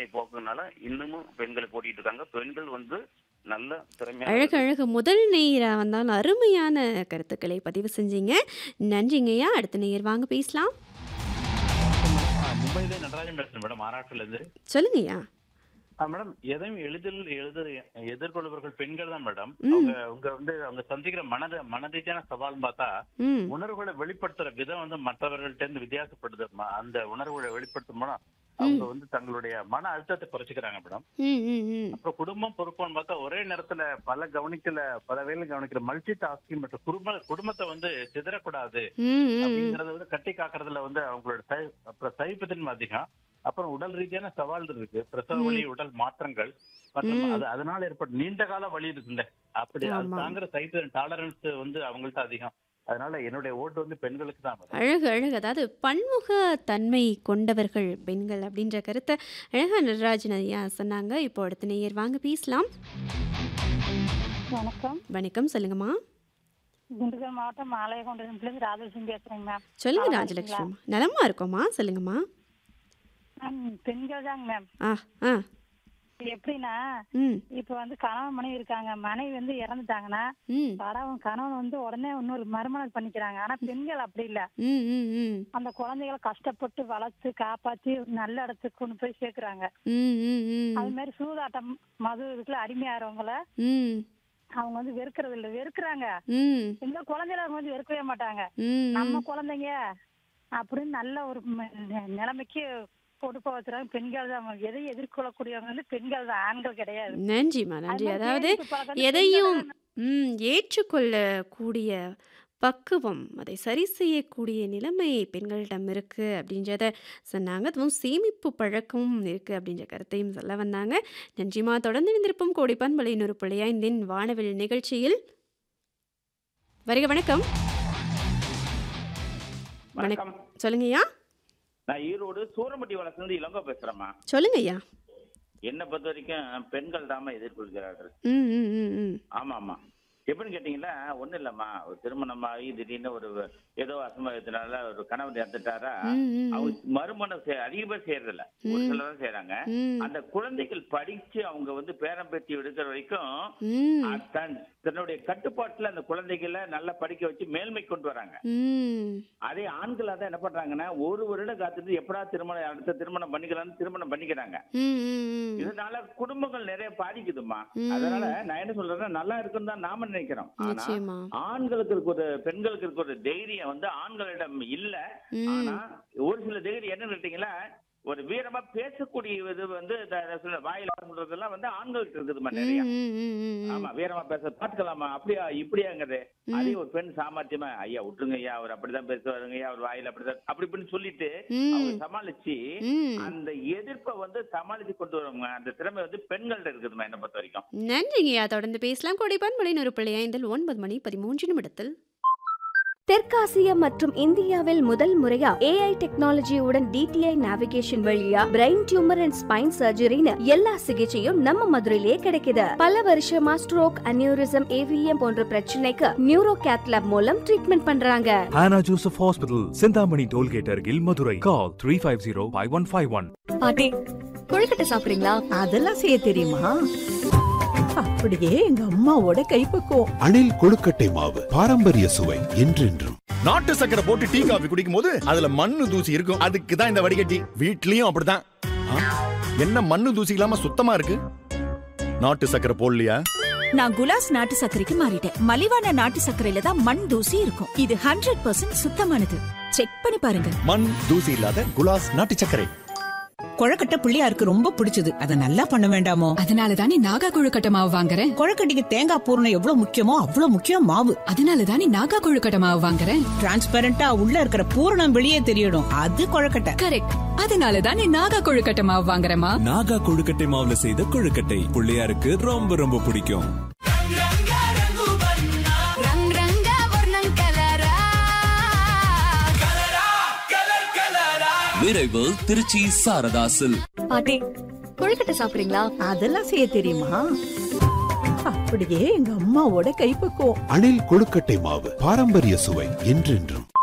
இல்லாமை போக்குனால இன்னமும் பெண்கள் போட்டிட்டு இருக்காங்க. பெண்கள் வந்து நல்ல திறமையான அழகு அழகு முதல் நேயரா வந்தாலும் அருமையான கருத்துக்களை பதிவு செஞ்சீங்க. நன்றிங்கய்யா. அடுத்த நேயர் வாங்க பேசலாம். மும்பையில நடராஜன் பேசுறேன் மேடம், மகாராஷ்டிரில இருந்து. சொல்லுங்கய்யா. மேடம், எதையும் எதிர்கொள்பவர்கள் பெண்கள் தான் மேடம். ம் அவங்க சந்திக்கிற மனரீதியான சவால் பார்த்தா ம் உணர்வுகளை வெளிப்படுத்துற விதம் வந்து மற்றவர்கள்ட்ட இருந்து வித்தியாசப்படுது. அந்த உணர்வுகளை வெளிப்படுத்தும் போனா ம் அவங்க வந்து தங்களுடைய மன அழுத்தத்தை குறைச்சிக்கிறாங்க மேடம். ம் ம் ம் அப்புறம் குடும்பம் பொறுப்புன்னு பார்த்தா ஒரே நேரத்துல பல வேலை கவனிக்கிற மல்டி டாஸ்கிங் மற்றும் குடும்பத்தை வந்து சிதறக்கூடாது ம் ம் அப்படிங்கறத வந்து கட்டி காக்குறதுல வந்து அவங்களோட அப்புறம் சகிப்புத்தன்மை அதிகம். அப்புறம் உடல் ரீதியான சவால்கள் இருக்கு, பிரசவ வலி, உடல் மாற்றங்கள் மற்றும் அதனால ஏற்பட்ட நீண்ட கால வலி இருக்குல்ல, அப்படி அது ஆமா. தாங்குற சைத்து டாலரன்ஸ் வந்து அவங்கள்ட்ட அதிகம். அதனால என்னுடைய ஓட்டு வந்து பெண்களுக்கு தான் மேடம். அழகு அழகு. அதாவது பன்முக தன்மை கொண்டவர்கள் பெண்கள் அப்படின்ற கருத்தை அழகா நடராஜன் ஐயா சொன்னாங்க. இப்போ அடுத்த நேயர் வாங்க பேசலாம். வணக்கம். வணக்கம். சொல்லுங்கம்மா. திண்டுக்கல் மாவட்டம் மாலையகொண்டதுலேருந்து ராஜலட்சுமி பேசுறேங்க மேம். சொல்லுங்க நலமா இருக்கீங்களா? ராஜலட்சுமி. நலமா இருக்கோம்மா. சொல்லுங்கம்மா. மேம், பெண்கள் தாங்க மேம். ஆ ஆ எப்படின்னா ம் இப்ப வந்து கணவன் மனைவி இருக்காங்க. மனைவி வந்து இறந்துட்டாங்கன்னா ம் கணவன் வந்து உடனே இன்னொரு மறுமணம் பண்ணிக்கிறாங்க. ஆனா பெண்கள் அப்படி இல்ல. ம் ம் ம் அந்த குழந்தைகளை கஷ்டப்பட்டு வளர்த்து காப்பாத்தி ஒரு நல்ல இடத்துக்கு கொண்டு போய் சேர்க்கறாங்க. ம் ம் ம் அது மாதிரி சூதாட்டம் மது இதுக்குள்ள அடிமையாகிறவங்கள ம் அவங்க வந்து வெறுக்கிறது இல்ல, வெறுக்கிறாங்க. ம் எந்த குழந்தைகளை அவங்க வந்து வெறுக்கவே மாட்டாங்க. ம் நம்ம குழந்தைங்க அப்படின்னு நல்ல ஒரு நிலைமைக்கு கொடுப்ப வச்சுறாங்க. பெண்கள் தான். எதை எதிர்கொள்ளக்கூடியவங்க வந்து பெண்கள் தான், ஆண்கள் கிடையாது. நன்றிம்மா அது நன்றி. மாதிரி அதாவது சேமிப்பு பழக்கம் வந்து எதையும் பெண்கள் ஏற்றுக்கொள்ளக்கூடிய பக்குவம், அதை சரி செய்யக்கூடிய நிலைமை பெண்களிடம் இருக்கு அப்படின்றத சொன்னாங்க. அதுவும் சேமிப்பு பழக்கமும் இருக்கு அப்படின்ற கருத்தையும் சொல்ல வந்தாங்க. நன்றிம்மா. தொடர்ந்து இணைந்திருப்போம் கோடிப்பான் மலை 100.5 வானவில் நிகழ்ச்சியில். வருக. வணக்கம். வணக்கம். சொல்லுங்கய்யா. நான் ஈரோடு சூரம்பட்டி வளர்ந்து இளங்கோ பேசுறேம்மா. சொல்லுங்கய்யா. என்னை பொறுத்த வரைக்கும் பெண்கள் தாம எதிர்கொள்கிறார்கள். ம் ம் ம் ம் ஆமா ஆமா. எப்படின்னு கேட்டீங்கன்னா ஒண்ணும் இல்லம்மா, ஒரு திருமணமாகி திடீர்னு ஏதோ அசம்பாவிதத்தினால ஒரு கணவர் இறந்துட்டாரா, ம் ம் அவங்க மறுமணம் அதிக பேர் செய்யறதில்ல, ஒரு சிலர் தான் செய்யறாங்க. ம் அந்த குழந்தைகள் படிச்சு அவங்க வந்து பேரம் பேத்தி எடுக்கிற வரைக்கும் ம் தன்னுடைய கட்டுப்பாட்டுல அந்த குழந்தைகளை நல்லா படிக்க வச்சு மேல்மை கொண்டு வராங்க. ம் அதே ஆண்கள் தான் என்ன பண்றாங்கன்னா ஒரு வருடம் காத்துட்டு எப்படா அடுத்த திருமணம் பண்ணிக்கலாம்னு திருமணம் பண்ணிக்கிறாங்க. ம் ம் இதனால குடும்பங்கள் நிறைய பாதிக்குதுமா. ம் அதனால நான் என்ன சொல்றேன்னா நல்லா இருக்குன்னு தான் நாம நினைக்கிறோம். ஆனா நிச்சயமா. பெண்களுக்கு இருக்க ஒரு தைரியம் வந்து ஆண்களிடம் இல்ல. ஆனா ஒரு சில தைரியம் என்ன கேட்டீங்களா, ஒரு வீரமா பேசக்கூடிய இது வந்து வாயில சொல்றதெல்லாம் வந்து ஆண்களுக்கு இருக்குதுமா நிறைய. ஆமா, வீரமா பேச பாத்துக்கலாமா, அப்படியா இப்படியாங்கிறது. அதே ஒரு பெண் சாமர்த்தியமா ஐயா விட்டுருங்க ஐயா, அவர் அப்படிதான் பேசுவாருங்க ஐயா, அவர் வாயில அப்படிதான் அப்படி இப்படின்னு சொல்லிட்டு அவங்க சமாளிச்சு அந்த எதிர்ப்பை வந்து சமாளிச்சு கொண்டு வருவாங்க. அந்த திறமை வந்து பெண்கள்ட்ட இருக்குதுமா என்னை பொறுத்த வரைக்கும். நன்றிங்கய்யா. தொடர்ந்து பேசலாம். கோடிப்பான் மலை 100.5 9 மணி 13 நிமிடத்தில். தெற்காசியா மற்றும் இந்தியாவில் முதல் முறையா AI டெக்னாலஜியுடன் DTI நேவிகேஷன் வழியா பிரெயின் டியூமர் அண்ட் ஸ்பைன் சர்ஜரின்னு எல்லா சிகிச்சையும் நம்ம மதுரையிலேயே கிடைக்குது. பல வருஷமா ஸ்ட்ரோக், அனியூரிசம், AVM போன்ற பிரச்சனைக்கு நியூரோ கேத் லேப் மூலம் ட்ரீட்மெண்ட் பண்றாங்க. Hannah Joseph Hospital, Sindhamani Tollgate அருகில் மதுரை. Call 350-5151. பாட்டி, கொழுக்கட்டை சாப்பிடுறீங்களா? அதெல்லாம் செய்ய தெரியுமா? அப்படியே எங்க அம்மாவோட கைப்பக்குவம். அணில் கொழுக்கட்டை மாவு, பாரம்பரிய சுவை என்றென்றும். நாட்டு சக்கரை போட்டு டீ காபி குடிக்கும் போது அதுல மண்ணு தூசி இருக்கும். அதுக்கு தான் இந்த வடிகட்டி. வீட்லயும் அப்படிதான். என்ன மண்ணு தூசி இல்லாம சுத்தமா இருக்கு? நாட்டு சக்கரை போடலையா? நான் குலாஸ் நாட்டு சர்க்கரைக்கு மாறிட்டேன். மலிவான நாட்டு சர்க்கரையில தான் மண் தூசி இருக்கும். இது 100% சுத்தமானது. செக் பண்ணி பாருங்க. மண் தூசி இல்லாத குலாஸ் நாட்டு சர்க்கரை. கொழக்கட்டை பிள்ளையாருக்கு ரொம்ப பிடிச்சது. அதை நல்லா பண்ண வேண்டாமோ? அதனாலதானே நாகா கொழுக்கட்டை மாவு வாங்குறேன். கொழக்கட்டைக்கு தேங்காய் பூரணம் எவ்வளவு முக்கியமோ அவ்வளவு முக்கியம் மாவு. அதனாலதானே நாகா கொழுக்கட்டை மாவு வாங்குறேன். டிரான்ஸ்பரண்டா உள்ள இருக்கிற பூரணம் வெளியே தெரியணும். அது கொழக்கட்டை. கரெக்ட். அதனாலதானே நாகா கொழுக்கட்டை மாவு வாங்குறேமா. நாகா கொழுக்கட்டை மாவுல செய்த கொழுக்கட்டை பிள்ளையாருக்கு ரொம்ப ரொம்ப பிடிக்கும். விரைவு திருச்சி சாரதாசில். பாட்டி, கொழுக்கட்டை சாப்பிடுறீங்களா? அதெல்லாம் செய்ய தெரியுமா? அப்படியே எங்க அம்மாவோட கைப்பக்குவம். அணில் கொழுக்கட்டை மாவு, பாரம்பரிய சுவை என்றென்றும்.